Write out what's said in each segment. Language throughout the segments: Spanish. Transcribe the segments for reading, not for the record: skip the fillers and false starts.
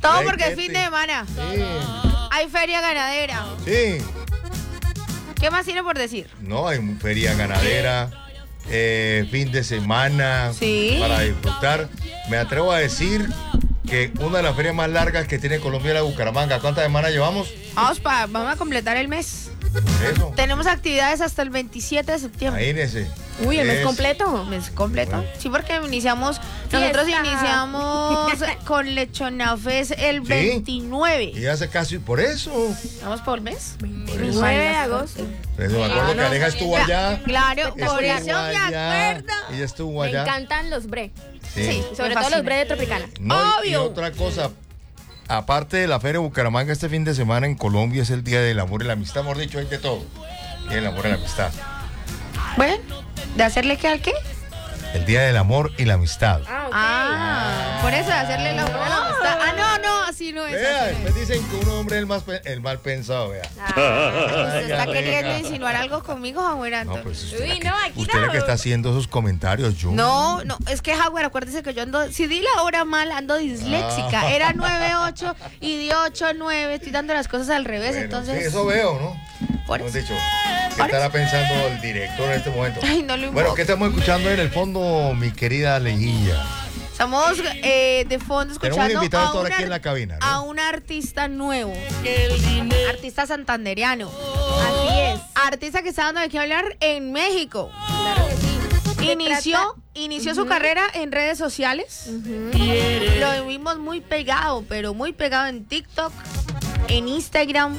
Todo porque es fin de semana. Sí. Hay feria ganadera. Sí. ¿Qué más tiene por decir? No, hay feria ganadera, fin de semana Sí. para disfrutar. Me atrevo a decir que una de las ferias más largas que tiene Colombia es la Bucaramanga. ¿Cuántas semanas llevamos? Vamos a completar el mes. Eso. Tenemos actividades hasta el 27 de septiembre. Ahí, Nese. Uy, el mes Es- completo. ¿Mes completo? Bueno. Sí, porque nosotros Fiesta. iniciamos con Lechona Fest el Sí. 29. Y hace casi por eso. ¿Vamos por el mes? 9 de agosto. Por eso me acuerdo que Aleja estuvo allá. Claro, por Ella eso me allá, acuerdo. Ella estuvo Me allá. encantan los bre. Sí. Sobre Me todo fascina. los bre de Tropicana. No, y Obvio. otra cosa, aparte de la Feria de Bucaramanga, este fin de semana en Colombia es el Día del Amor y la Amistad, mejor dicho, hay de todo. Día del Amor y la Amistad. Bueno, ¿de hacerle qué al qué? El Día del Amor y la Amistad. Por eso de hacerle la buena amistad. No, así no es. Vea, así no después dicen que un hombre es el mal pensado, vea. es. ¿Usted está queriendo insinuar algo conmigo, Jaguar No, Anton? pues usted, Uy, la que, no, aquí usted no. la que está haciendo esos comentarios, yo. No, es que Jaguar, acuérdese que yo ando, si di la hora mal, ando disléxica. Era 9-8 y di 8-9, estoy dando las cosas al revés, Bueno, entonces. sí, eso veo, ¿no? Por Hemos eso. dicho, ¿qué Por estará pensando el director en este momento? Ay, no lo Bueno, invoco. ¿qué estamos escuchando en el fondo, mi querida Alejilla? Estamos de fondo escuchando Tenemos un invitado a ahora aquí en la cabina, ¿no? a un artista nuevo, artista santanderiano, Así es. artista que está dando de qué hablar en México. Claro que sí. Inició su carrera en redes sociales. Lo vimos muy pegado, pero muy pegado en TikTok, en Instagram.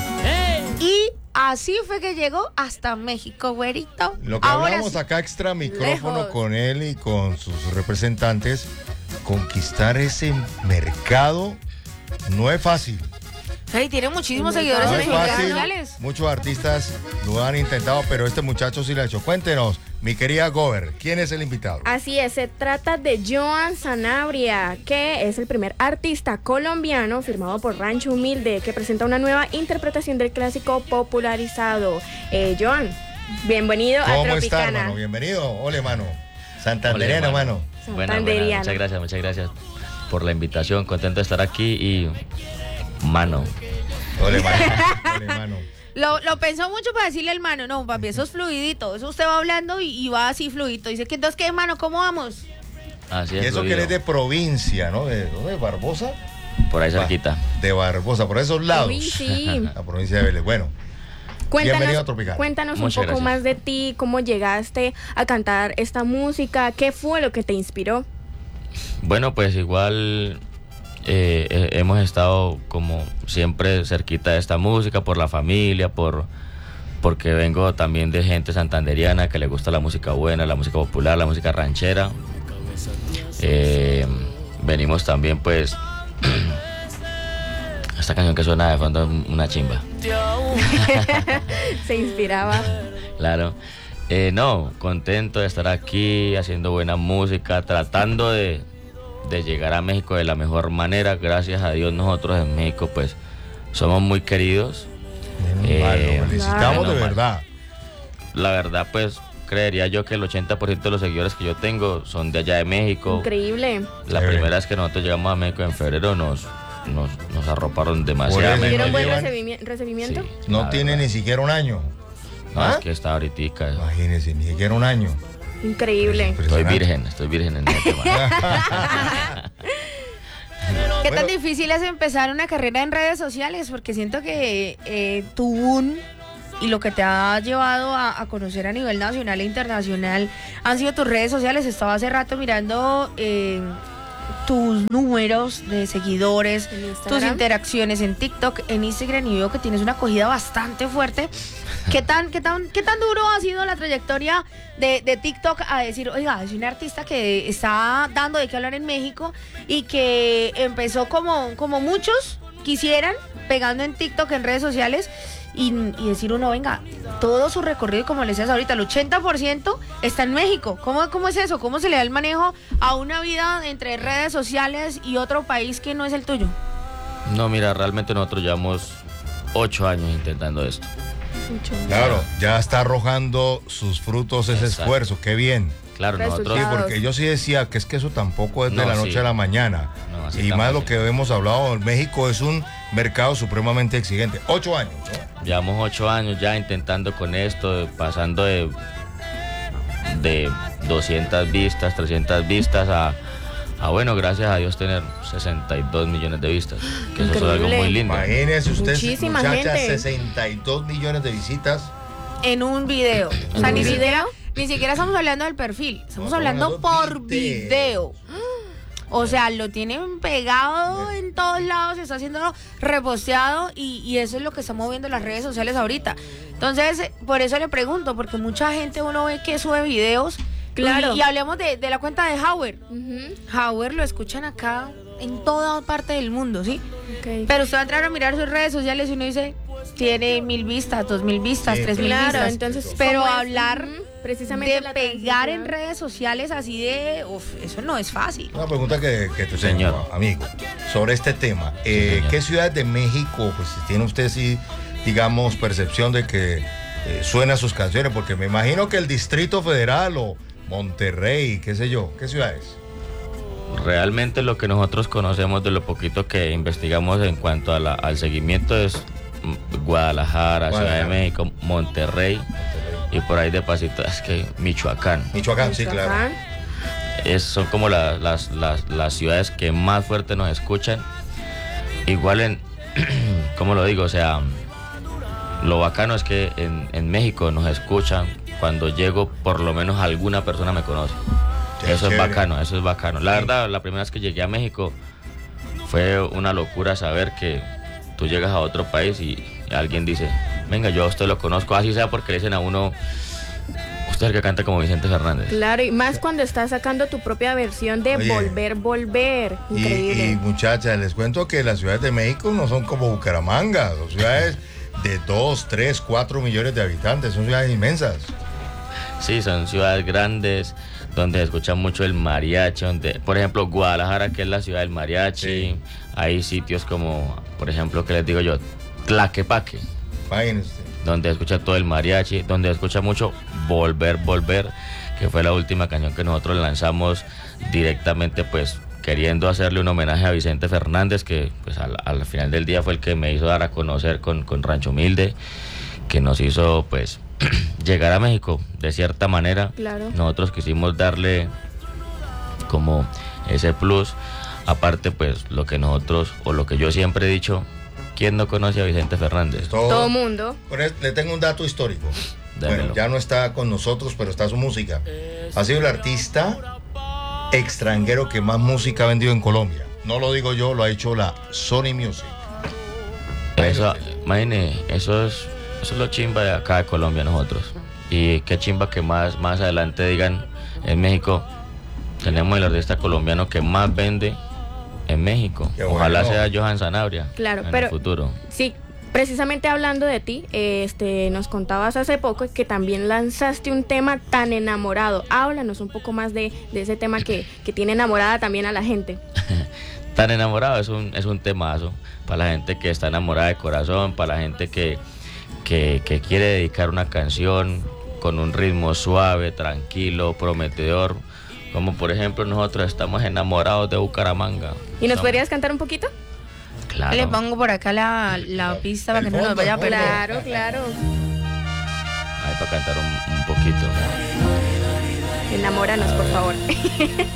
Y así fue que llegó hasta México, güerito. Lo que Ahora hablamos sí. acá extra micrófono Lejos. con él y con sus representantes, conquistar ese mercado no es fácil. Ay, tiene muchísimos No seguidores No en es redes fácil. sociales. Muchos artistas lo han intentado, pero este muchacho sí lo ha hecho. Cuéntenos, mi querida Gober, ¿quién es el invitado? Así es, se trata de Joan Sanabria, que es el primer artista colombiano firmado por Rancho Humilde, que presenta una nueva interpretación del clásico popularizado. Joan, bienvenido a ¿Cómo está, Tropicana. hermano? Bienvenido. Ole, mano. Santanderiano, Hola, hermano. Buena, Santanderiano. muchas gracias por la invitación. Contento de estar aquí y mano. Ole, mano. Ole, mano. Lo pensó mucho para decirle al mano, no, papi, eso es fluidito, eso usted va hablando y va así fluidito. Dice que entonces, ¿qué, mano? ¿Cómo vamos? Así Y es. eso que fluido. eres de provincia, ¿no? ¿De Barbosa? Por ahí cerquita. De Barbosa, por esos lados. Uy, sí. La provincia de Vélez. Bueno, bienvenido a Tropicana. Cuéntanos un Muchas poco gracias. más de ti, cómo llegaste a cantar esta música, qué fue lo que te inspiró. Bueno, pues igual hemos estado como siempre cerquita de esta música por la familia, porque vengo también de gente santanderiana que le gusta la música buena, la música popular, la música ranchera. Venimos también pues esta canción que suena de fondo es una chimba. Se inspiraba. Claro. No, contento de estar aquí haciendo buena música, tratando de llegar a México de la mejor manera. Gracias a Dios nosotros en México pues somos muy queridos. Lo felicitamos de menos mal. verdad. La verdad pues creería yo que el 80% de los seguidores que yo tengo son de allá de México. Increíble. La Chévere. primera vez que nosotros llegamos a México en febrero nos arroparon demasiado. Por eso ¿Tuvieron buen llevan- recibimiento? Sí, No la tiene verdad. ni siquiera un año. No, ¿Ah? es que está ahorita. Imagínense, ni siquiera un año. Increíble. Estoy virgen en este tema. ¿Qué tan Bueno. difícil es empezar una carrera en redes sociales? Porque siento que tu boom y lo que te ha llevado a conocer a nivel nacional e internacional han sido tus redes sociales. Estaba hace rato mirando tus números de seguidores, En tus Instagram. interacciones en TikTok, en Instagram, y veo que tienes una acogida bastante fuerte. ¿Qué tan duro ha sido la trayectoria de TikTok a decir, oiga, es un artista que está dando de qué hablar en México y que empezó como muchos quisieran, pegando en TikTok, en redes sociales, y decir uno, venga, todo su recorrido, como le decías ahorita, el 80% está en México? ¿Cómo es eso? ¿Cómo se le da el manejo a una vida entre redes sociales y otro país que no es el tuyo? No, mira, realmente nosotros llevamos 8 años intentando esto. Claro, ya está arrojando sus frutos ese Exacto. esfuerzo, qué bien. Claro, nosotros... Sí, Resultados. porque yo sí decía que es que eso tampoco es de No, la sí. noche a la mañana. No, Y más lo que hemos hablado, México es un mercado supremamente exigente. 8 años, ¿no? Llevamos 8 años ya intentando con esto, pasando de 200 vistas, 300 vistas a bueno, gracias a Dios tener 62 millones de vistas, que eso es algo muy lindo. Imagínese usted, Muchísima muchacha, gente. 62 millones de visitas. En un video. O sea, En un video. ni siquiera estamos hablando del perfil, estamos No, hablando estamos hablando por video. video. O sea, lo tienen pegado en todos lados, está siendo reposteado y eso es lo que está moviendo las redes sociales ahorita. Entonces, por eso le pregunto, porque mucha gente uno ve que sube videos. Claro. Y hablemos de la cuenta de Howard. Ujú. Howard lo escuchan acá en toda parte del mundo, ¿sí? Ok. Pero usted va a entrar a mirar sus redes sociales y uno dice, tiene 1000 vistas, 2000 vistas, Sí, 3000 Claro, vistas. entonces, pero ¿cómo es? hablar Ujú, precisamente de la pegar en transición. redes sociales así de, eso no es fácil. Una pregunta que te Señor. tengo, amigo, sobre este tema. señor. ¿Qué ciudades de México, pues tiene usted, sí, digamos, percepción de que suenan sus canciones? Porque me imagino que el Distrito Federal o Monterrey, qué sé yo, ¿qué ciudades? Realmente lo que nosotros conocemos de lo poquito que investigamos en cuanto al seguimiento es Guadalajara, Ciudad de México, Monterrey y por ahí de pasito es que Michoacán. Michoacán, sí, claro. Michoacán. Son como las ciudades que más fuerte nos escuchan. Igual ¿cómo lo digo? O sea, lo bacano es que en México nos escuchan. Cuando llego, por lo menos alguna persona me conoce. Qué Eso es chévere. bacano, eso es bacano. La verdad, la primera vez que llegué a México fue una locura saber que tú llegas a otro país y alguien dice, venga, yo a usted lo conozco, así sea porque le dicen a uno, usted es el que canta como Vicente Fernández. Claro, y más cuando estás sacando tu propia versión de Oye. volver. Increíble. Y muchachas, les cuento que las ciudades de México no son como Bucaramanga, son ciudades de 2, 3, 4 millones de habitantes, son ciudades inmensas. Sí, son ciudades grandes donde se escucha mucho el mariachi, donde, por ejemplo, Guadalajara, que es la ciudad del mariachi, Sí. hay sitios como, por ejemplo, que les digo yo, Tlaquepaque, Imagínense. donde se escucha todo el mariachi, donde se escucha mucho Volver, que fue la última canción que nosotros lanzamos directamente, pues queriendo hacerle un homenaje a Vicente Fernández, que pues al final del día fue el que me hizo dar a conocer con Rancho Humilde, que nos hizo pues llegar a México de cierta manera. Claro. Nosotros quisimos darle como ese plus, aparte pues lo que nosotros, o lo que yo siempre he dicho, ¿quién no conoce a Vicente Fernández? Todo mundo. Le tengo un dato histórico. Dámelo. Bueno, ya no está con nosotros, pero está su música. Ha sido el artista extranjero que más música ha vendido en Colombia. No lo digo yo, lo ha hecho la Sony Music. Eso, imagine, eso es lo chimba de acá de Colombia nosotros. Y qué chimba que más adelante digan en México, tenemos el artista colombiano que más vende en México. Qué Ojalá bueno. sea Johan Sanabria Claro, en pero- el futuro. Sí, precisamente hablando de ti, nos contabas hace poco que también lanzaste un tema tan enamorado. Háblanos un poco más de ese tema que tiene enamorada también a la gente. Tan enamorado es un temazo para la gente que está enamorada de corazón, para la gente que quiere dedicar una canción con un ritmo suave, tranquilo, prometedor. Como por ejemplo nosotros estamos enamorados de Bucaramanga. ¿Y nos Somos- podrías cantar un poquito? Claro. Le pongo por acá la pista para que no nos vaya a perder. Claro, claro. Ahí para cantar un poquito. Enamóranos, por favor.